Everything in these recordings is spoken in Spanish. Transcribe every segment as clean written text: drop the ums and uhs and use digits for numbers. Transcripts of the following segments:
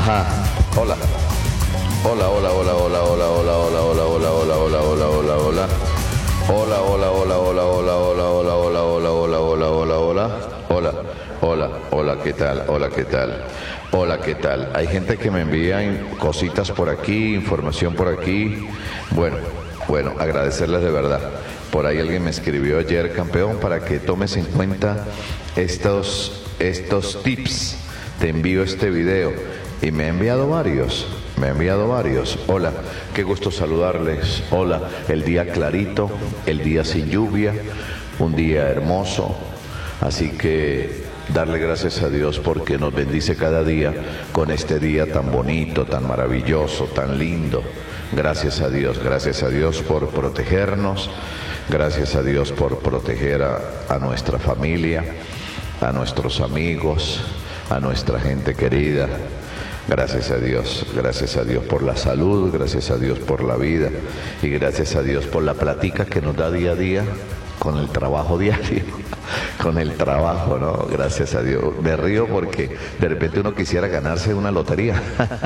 Ajá. Hola. Hola, hola, hola, hola, hola, hola, hola, hola, hola, hola, hola, hola, hola, hola. Hola, hola, hola, hola, hola, hola, hola, hola, hola, hola, hola, hola, hola. Hola, hola, hola, ¿qué tal? Hola, ¿qué tal? Hola, ¿qué tal? Hay gente que me envía cositas por aquí, información por aquí. Bueno, agradecerles de verdad. Por ahí alguien me escribió ayer, campeón, para que tomes en cuenta estos tips. Te envío este video y me ha enviado varios. Hola, qué gusto saludarles. Hola, el día clarito, el día sin lluvia, un día hermoso. Así que darle gracias a Dios porque nos bendice cada día con este día tan bonito, tan maravilloso, tan lindo. Gracias a Dios por protegernos, gracias a Dios por proteger a nuestra familia, a nuestros amigos, a nuestra gente querida. Gracias a Dios por la salud, gracias a Dios por la vida y gracias a Dios por la platica que nos da día a día con el trabajo diario, con el trabajo, ¿no? Gracias a Dios. Me río porque de repente uno quisiera ganarse una lotería.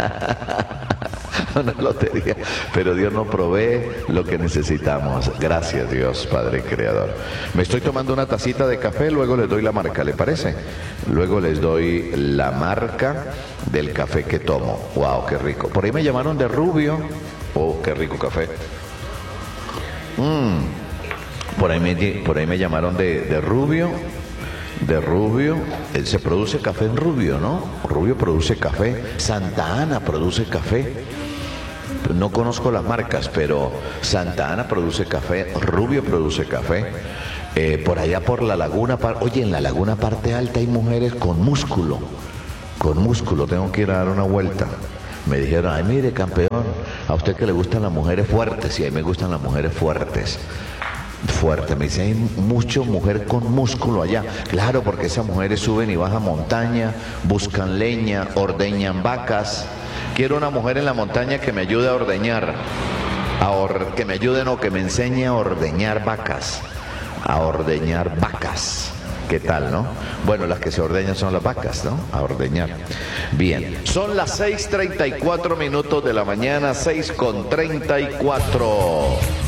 Una lotería, pero Dios nos provee lo que necesitamos. Gracias Dios, Padre Creador. Me estoy tomando una tacita de café, luego les doy la marca, ¿le parece? Luego les doy la marca del café que tomo. Wow, qué rico. Por ahí me llamaron de Rubio. Oh, qué rico café. Por ahí me llamaron de Rubio. De Rubio, se produce café en Rubio, ¿no? Rubio produce café, Santa Ana produce café. No conozco las marcas, pero Santa Ana produce café, Rubio produce café. Por allá por la laguna, oye, en la laguna parte alta hay mujeres con músculo, tengo que ir a dar una vuelta. Me dijeron, ay, mire, campeón, a usted que le gustan las mujeres fuertes, y a mí me gustan las mujeres fuertes. Me dice, hay mucho mujer con músculo allá. Claro, porque esas mujeres suben y bajan montaña, buscan leña, ordeñan vacas. Quiero una mujer en la montaña que me ayude a ordeñar, que me ayude, no, que me enseñe a ordeñar vacas, ¿Qué tal, no? Bueno, las que se ordeñan son las vacas, ¿no? A ordeñar. Bien, son las 6:34 de la mañana, 6:34.